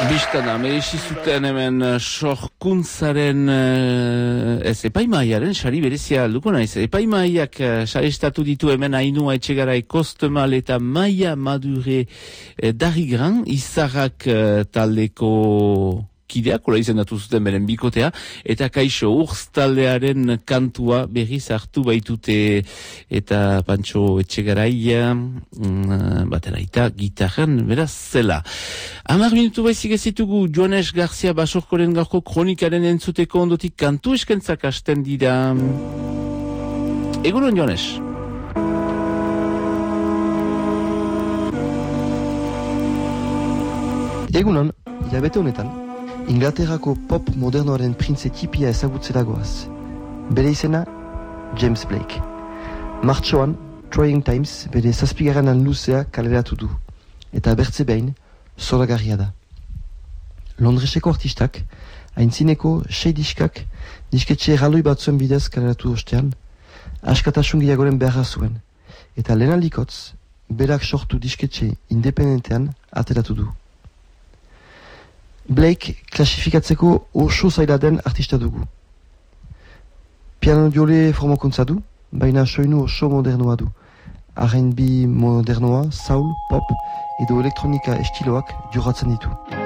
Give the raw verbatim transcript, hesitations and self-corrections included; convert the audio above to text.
Bistana, merezi zuten hemen sorkuntzaren, ez, epaimaiaren sari berezia alduko naiz. Epaimaiak sarestatu ditu hemen Ainhoa Etxegarai Kostemal eta Maia Madure Darigran, izarrak taldeko kideak, kola izendatu zuten beren bikotea, eta Kaixo Urz taldearen kantua berriz hartu baitute, eta Pantxo Etxegarai mm, batera eta gitarren beraz zela. Hamar minutu baizik ezitugu Joanes Garzia Basorkoren gaurko kronikaren entzuteko ondotik kantu eskentzak hasten dira. Egunon, Joanes? Egunon, hilabete honetan, Inglaterrako pop modernoaren printze tipia ezagutzera goaz. Bere izena, James Blake. Martxoan, Trying Times bere zazpigarren luzea kaleratu du, eta bertze behin, zoragarria da. Londreseko artistak, aintzineko sei diskak, disketxe erraloi batzuen bidez kaleratu ostean, askatasun gehiagoren beharra zuen, eta lehenaldikotz, berak sortu disketxe independentean ateratu du. Blake klasifikatzeko oso zaila den artista dugu. Piano jole formakuntza du, baina soinu oso modernoa du. R and B modernoa, soul, pop edo elektronika estiloak jorratzen ditu.